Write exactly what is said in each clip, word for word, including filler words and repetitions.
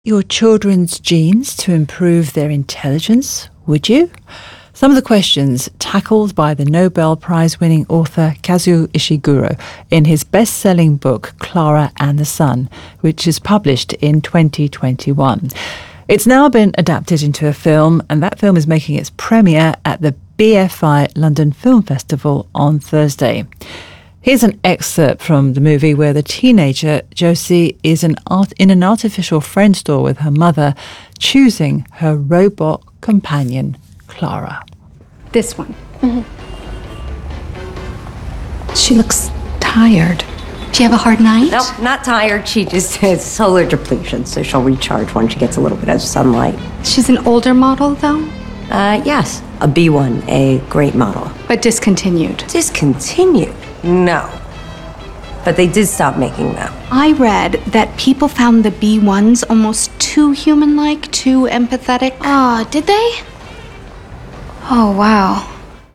your children's genes to improve their intelligence, would you? Some of the questions tackled by the Nobel Prize-winning author Kazuo Ishiguro in his best-selling book Clara and the Sun, which is published in twenty twenty-one. It's now been adapted into a film, and that film is making its premiere at the B F I London Film Festival on Thursday. Here's an excerpt from the movie where the teenager Josie is an art in an artificial friend store with her mother, choosing her robot companion, Clara. This one. Mm-hmm. She looks tired. Do you have a hard night? No, not tired. She just has solar depletion, so she'll recharge when she gets a little bit of sunlight. She's an older model, though? Uh, yes. A B one, a great model. But discontinued. Discontinued? No. But they did stop making them. I read that people found the B ones almost too human-like, too empathetic. Ah, did they? Oh, wow.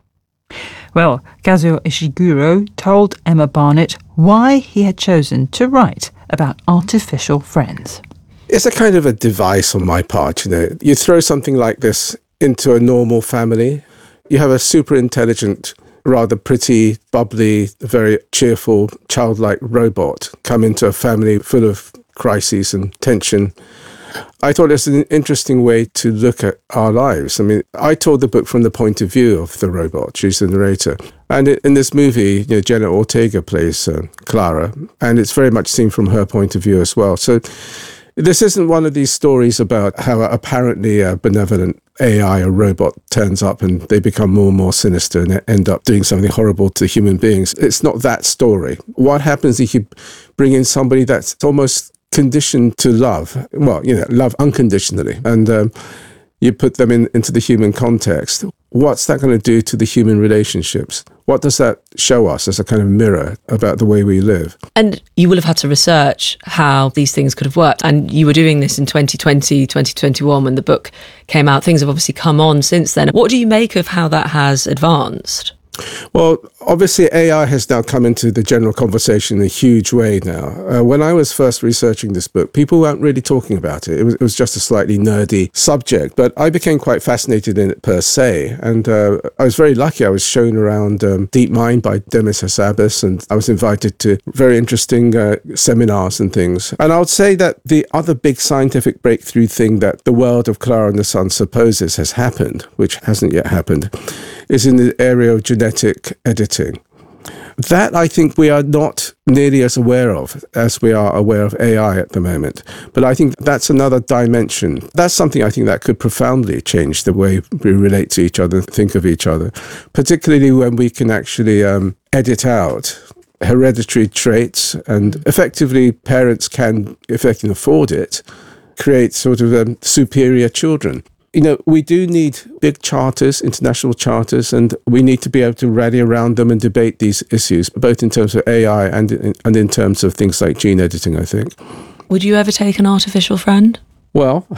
Well, Kazuo Ishiguro told Emma Barnett why he had chosen to write about artificial friends. It's a kind of a device on my part, you know. You throw something like this into a normal family. You have a super intelligent, rather pretty, bubbly, very cheerful, childlike robot come into a family full of crises and tension. I thought it's an interesting way to look at our lives. I mean, I told the book from the point of view of the robot. She's the narrator. And in this movie, you know, Jenna Ortega plays uh, Clara, and it's very much seen from her point of view as well. So this isn't one of these stories about how apparently a benevolent A I or robot turns up and they become more and more sinister and end up doing something horrible to human beings. It's not that story. What happens if you bring in somebody that's almost conditioned to love, well, you know, love unconditionally, and um, you put them in into the human context? What's that going to do to the human relationships? What does that show us as a kind of mirror about the way we live? And you will have had to research how these things could have worked. And you were doing this in twenty twenty, twenty twenty-one when the book came out. Things have obviously come on since then. What do you make of how that has advanced? Well, obviously A I has now come into the general conversation in a huge way now. Uh, when I was first researching this book, people weren't really talking about it. It was, it was just a slightly nerdy subject, but I became quite fascinated in it per se. And uh, I was very lucky. I was shown around um, DeepMind by Demis Hassabis, and I was invited to very interesting uh, seminars and things. And I would say that the other big scientific breakthrough thing that the world of Clara and the Sun supposes has happened, which hasn't yet happened, is in the area of genetic editing. That, I think, we are not nearly as aware of as we are aware of A I at the moment. But I think that's another dimension. That's something I think that could profoundly change the way we relate to each other, think of each other, particularly when we can actually um, edit out hereditary traits, and effectively parents can, if they can afford it, create sort of um, superior children. You know, we do need big charters, international charters, and we need to be able to rally around them and debate these issues, both in terms of A I and in, and in terms of things like gene editing, I think. Would you ever take an artificial friend? Well,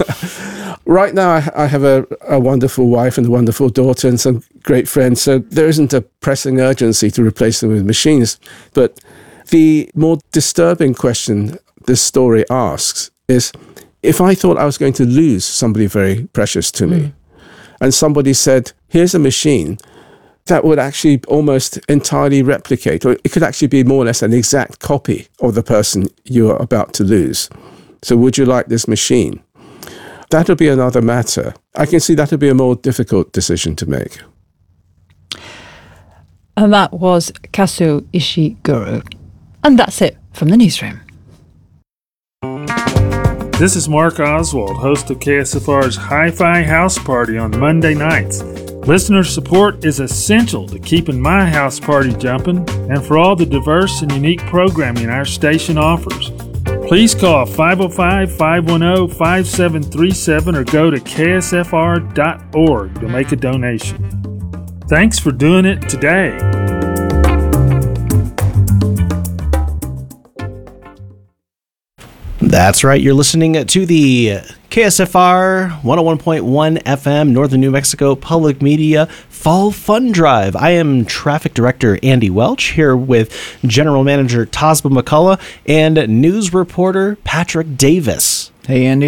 right now I, I have a, a wonderful wife and a wonderful daughter and some great friends, so there isn't a pressing urgency to replace them with machines. But the more disturbing question this story asks is, if I thought I was going to lose somebody very precious to me, mm. and somebody said, here's a machine that would actually almost entirely replicate, or it could actually be more or less an exact copy of the person you're about to lose. So would you like this machine? That'll be another matter. I can see that'll be a more difficult decision to make. And that was Kazuo Ishiguro. And that's it from the newsroom. This is Mark Oswald, host of K S F R's Hi-Fi House Party on Monday nights. Listener support is essential to keeping my house party jumping and for all the diverse and unique programming our station offers. Please call five oh five, five one oh, five seven three seven or go to K S F R dot org to make a donation. Thanks for doing it today. That's right. You're listening to the K S F R one oh one point one F M Northern New Mexico Public Media Fall Fun Drive. I am Traffic Director Andy Welch here with General Manager Tosba McCullough and News Reporter Patrick Davis. Hey, Andy.